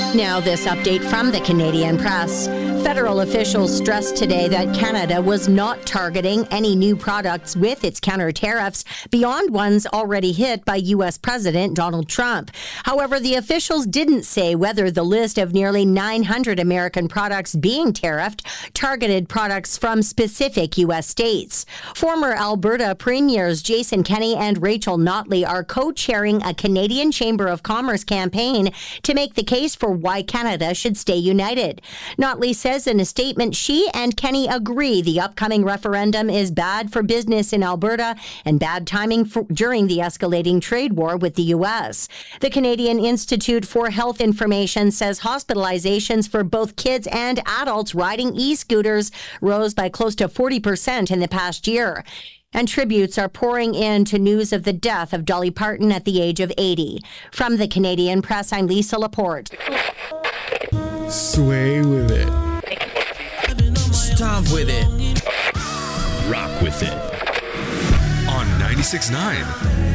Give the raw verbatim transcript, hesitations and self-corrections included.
Now, this update from the Canadian Press. Federal officials stressed today that Canada was not targeting any new products with its counter tariffs beyond ones already hit by U S President Donald Trump. However, the officials didn't say whether the list of nearly nine hundred American products being tariffed targeted products from specific U S states. Former Alberta Premiers Jason Kenney and Rachel Notley are co-chairing a Canadian Chamber of Commerce campaign to make the case for why Canada should stay united. Notley says in a statement she and Kenney agree the upcoming referendum is bad for business in Alberta and bad timing for, during the escalating trade war with the U S. The Canadian Institute for Health Information says hospitalizations for both kids and adults riding e-scooters rose by close to forty percent in the past year. And tributes are pouring in to news of the death of Dolly Parton at the age of eighty. From the Canadian Press, I'm Lisa Laporte. Sway with it. Stomp with it. Rock with it. On ninety-six point nine